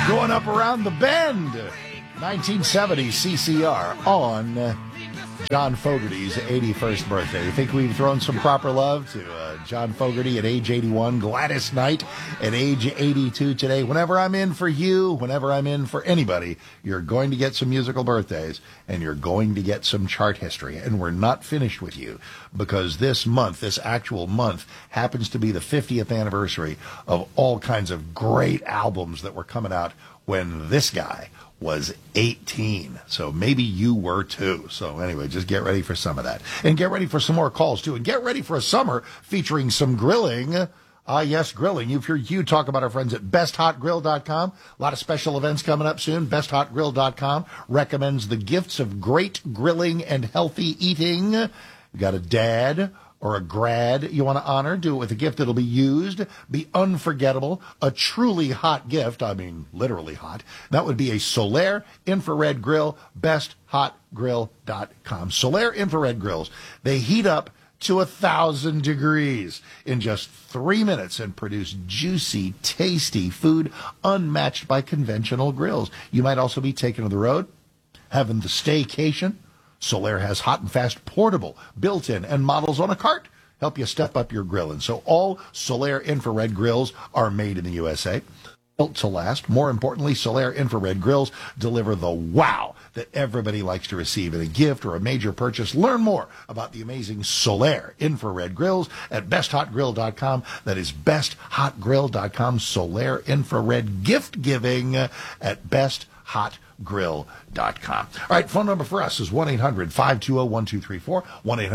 Going up around the bend. 1970 CCR on John Fogerty's 81st birthday. You think we've thrown some proper love to John Fogerty at age 81, Gladys Knight at age 82 today. Whenever I'm in for you, whenever I'm in for anybody, you're going to get some musical birthdays and you're going to get some chart history. And we're not finished with you because this month, this actual month, happens to be the 50th anniversary of all kinds of great albums that were coming out when this guy was 18. So maybe you were too. So anyway, just get ready for some of that. And get ready for some more calls too. And get ready for a summer featuring some grilling. Yes, grilling. You've heard you talk about our friends at BestHotGrill.com. A lot of special events coming up soon. BestHotGrill.com recommends the gifts of great grilling and healthy eating. You got a dad or a grad you want to honor, do it with a gift that'll be used, be unforgettable, a truly hot gift, I mean literally hot. That would be a Solaire infrared grill, besthotgrill.com. Solaire infrared grills, they heat up to 1,000 degrees in just 3 minutes and produce juicy, tasty food unmatched by conventional grills. You might also be taken to the road, having the staycation. Solaire has hot and fast portable, built-in, and models on a cart. Help you step up your grilling. So all Solaire infrared grills are made in the USA, built to last. More importantly, Solaire infrared grills deliver the wow that everybody likes to receive in a gift or a major purchase. Learn more about the amazing Solaire infrared grills at besthotgrill.com. That is besthotgrill.com. Solaire infrared gift giving at besthotgrill.com. Grill.com. All right, phone number for us is 1-800-520-1234,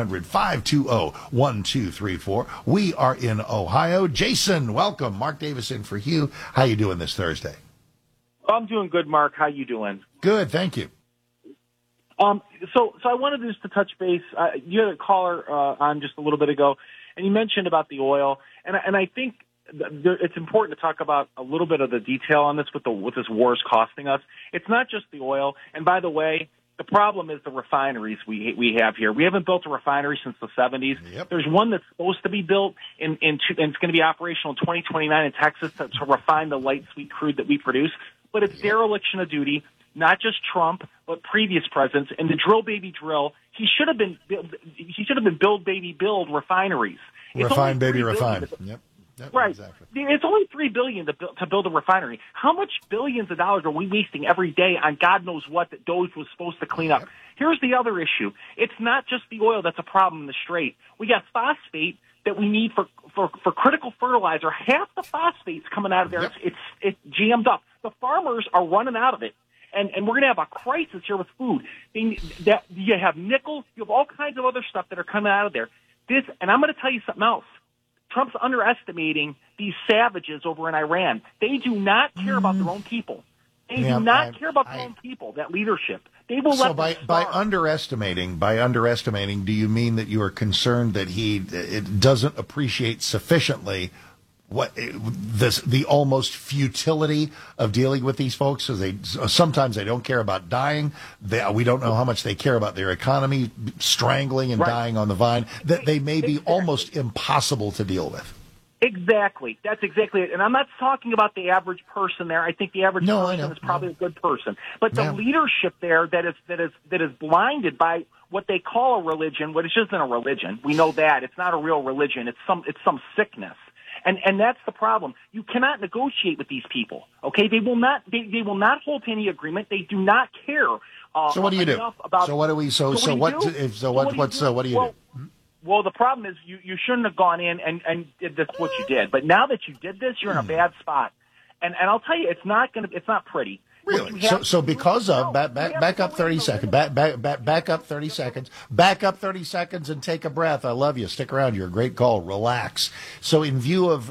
1-800-520-1234. We are in Ohio. Jason, welcome. Mark Davis in for you. How you doing this Thursday? I'm doing good, Mark. How you doing? Good, thank you. So I wanted just to touch base. You had a caller on just a little bit ago, and you mentioned about the oil, and I think it's important to talk about a little bit of the detail on this, what this war is costing us. It's not just the oil. And by the way, the problem is the refineries we have here. We haven't built a refinery since the 70s. Yep. There's one that's supposed to be built and it's going to be operational in 2029 in Texas to refine the light sweet crude that we produce. But it's dereliction of duty, not just Trump, but previous presidents. And the drill baby drill, he should have been build baby build refineries. Refine baby refine. Yep. Yep, right. Exactly. It's only $3 billion to build a refinery. How much billions of dollars are we wasting every day on God knows what that DOGE was supposed to clean up? Yep. Here's the other issue. It's not just the oil that's a problem in the Strait. We got phosphate that we need for critical fertilizer. Half the phosphate's coming out of there. Yep. It's jammed up. The farmers are running out of it. And we're going to have a crisis here with food. You have nickel. You have all kinds of other stuff that are coming out of there. And I'm going to tell you something else. Trump's underestimating these savages over in Iran. They do not care about their own people. They do not care about their own people, that leadership. They will let them by underestimating, do you mean that you are concerned that it doesn't appreciate sufficiently the almost futility of dealing with these folks? So sometimes they don't care about dying. We don't know how much they care about their economy strangling and dying on the vine. That they may be almost impossible to deal with. Exactly. That's exactly it. And I'm not talking about the average person there. I think the average person is probably a good person. But the leadership there that is blinded by what they call a religion, which isn't a religion. We know that. It's not a real religion. It's some sickness. And that's the problem. You cannot negotiate with these people. Okay? They will not hold to any agreement. They do not care. So what do you do? So what do we what do you do? Well, the problem is you shouldn't have gone in and did this what you did. But now that you did this, you're in a bad spot. And I'll tell you, it's not pretty. Really? So because of back up 30 seconds. Back up 30 seconds. Back up 30 seconds and take a breath. I love you. Stick around. You're a great call. Relax. So in view of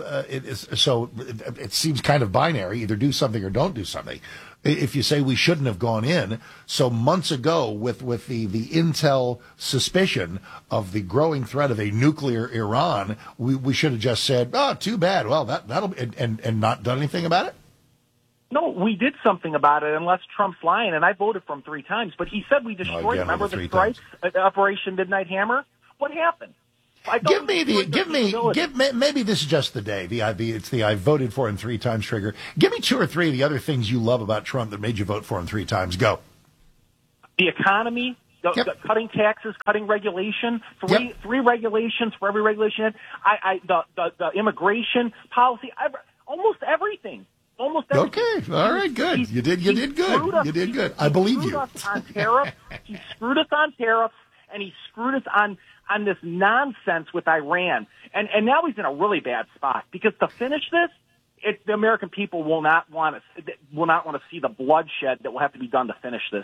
it seems kind of binary. Either do something or don't do something. If you say we shouldn't have gone in, so months ago with the intel suspicion of the growing threat of a nuclear Iran, we should have just said, oh, too bad. Well, that'll and not done anything about it. No, we did something about it, unless Trump's lying, and I voted for him 3 times. But he said we destroyed. Remember the strikes, Operation Midnight Hammer? What happened? Maybe this is just the day. It's the I voted for him 3 times trigger. Give me 2 or 3 of the other things you love about Trump that made you vote for him 3 times. Go. The economy, the cutting taxes, cutting regulation, three regulations for every regulation. The immigration policy, almost everything. Almost everything. Okay, all right, good. You did good. You did good. I believe you. He screwed us on tariffs, and he screwed us on this nonsense with Iran. And now he's in a really bad spot because to finish this, the American people will not want to see the bloodshed that will have to be done to finish this.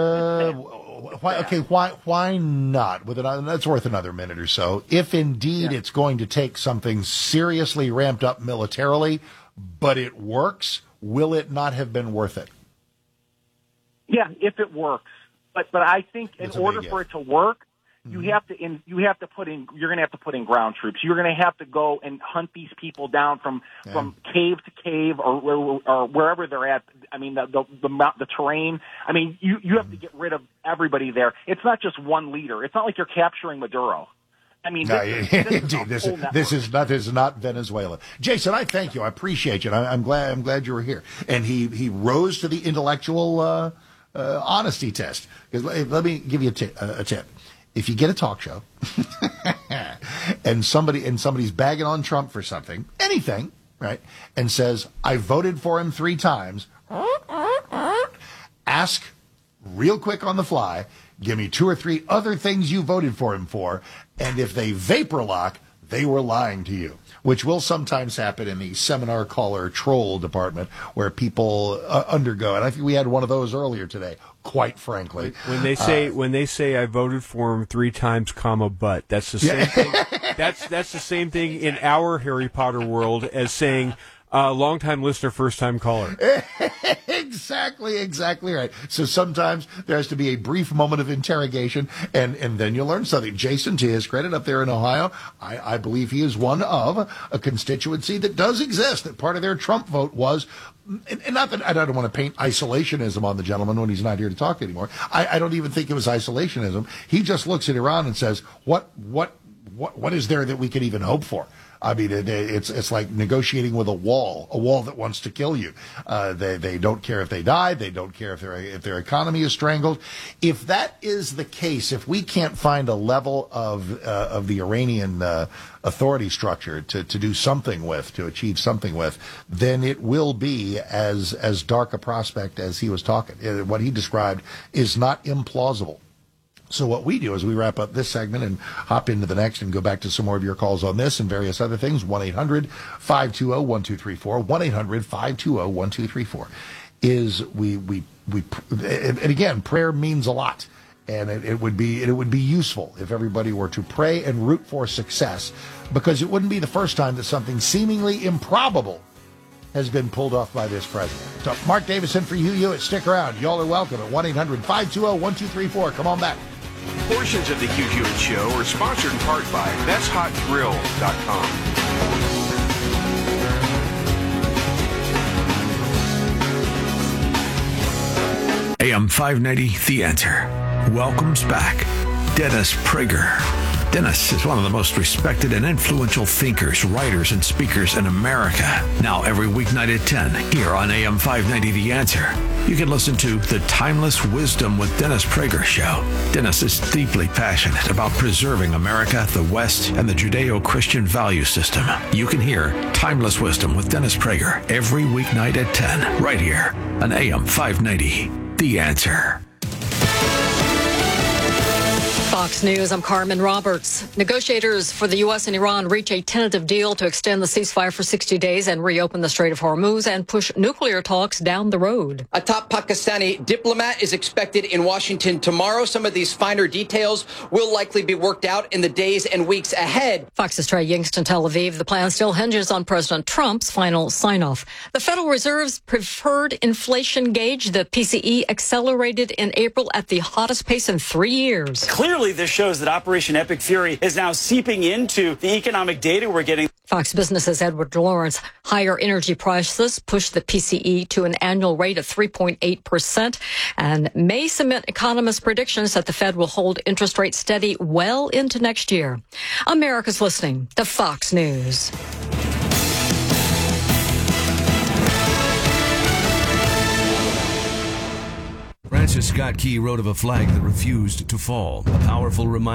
Why not? That's worth another minute or so. If indeed it's going to take something seriously ramped up militarily, but it works, will it not have been worth it? Yeah, if it works. But I think in order for it to work, you're going to have to put in ground troops. You're going to have to go and hunt these people down from cave to cave or wherever they're at. I mean, the terrain. I mean, you have to get rid of everybody there. It's not just one leader. It's not like you're capturing Maduro. I mean, this is not Venezuela. Jason, I thank you. I appreciate you. I'm glad you were here. And he rose to the intellectual honesty test. Let me give you a tip. If you get a talk show and somebody's bagging on Trump for something, anything, right, and says, I voted for him 3 times, ask real quick on the fly, give me 2 or 3 other things you voted for him for, and if they vapor lock, they were lying to you, which will sometimes happen in the seminar caller troll department where people undergo. And I think we had one of those earlier today, quite frankly. When they say I voted for him 3 times, but that's the same thing. That's the same thing in our Harry Potter world as saying, long-time listener, first-time caller. Exactly right. So sometimes there has to be a brief moment of interrogation, and then you learn something. Jason, to his credit, up there in Ohio, I believe he is one of a constituency that does exist, that part of their Trump vote was, and not that I don't want to paint isolationism on the gentleman when he's not here to talk anymore. I don't even think it was isolationism. He just looks at Iran and says, what is there that we could even hope for? I mean, it's like negotiating with a wall that wants to kill you. They don't care if they die. They don't care if their economy is strangled. If that is the case, if we can't find a level of the Iranian authority structure to do something with, to achieve something with, then it will be as dark a prospect as he was talking. What he described is not implausible. So what we do is we wrap up this segment and hop into the next and go back to some more of your calls on this and various other things. 1-800-520-1234. 1-800-520-1234 is and again, prayer means a lot. And it would be useful if everybody were to pray and root for success, because it wouldn't be the first time that something seemingly improbable has been pulled off by this president. So Mark Davison for Hugh Hewitt. Stick around. Y'all are welcome at 1-800-520-1234. Come on back. Portions of the Hugh Hewitt Show are sponsored in part by BestHotGrill.com. AM 590, The Answer, welcomes back Dennis Prager. Dennis is one of the most respected and influential thinkers, writers, and speakers in America. Now every weeknight at 10 here on AM 590 The Answer, you can listen to The Timeless Wisdom with Dennis Prager show. Dennis is deeply passionate about preserving America, the West, and the Judeo-Christian value system. You can hear Timeless Wisdom with Dennis Prager every weeknight at 10 right here on AM 590 The Answer. Fox News, I'm Carmen Roberts. Negotiators for the U.S. and Iran reach a tentative deal to extend the ceasefire for 60 days and reopen the Strait of Hormuz and push nuclear talks down the road. A top Pakistani diplomat is expected in Washington tomorrow. Some of these finer details will likely be worked out in the days and weeks ahead. Fox's Trey Yingst in Tel Aviv. The plan still hinges on President Trump's final sign-off. The Federal Reserve's preferred inflation gauge, the PCE, accelerated in April at the hottest pace in 3 years. Clearly, clearly this shows that Operation Epic Fury is now seeping into the economic data we're getting. Fox Business's Edward Lawrence. Higher energy prices pushed the PCE to an annual rate of 3.8% and may cement economists' predictions that the Fed will hold interest rates steady well into next year. America's listening to Fox News. Francis Scott Key wrote of a flag that refused to fall, a powerful reminder.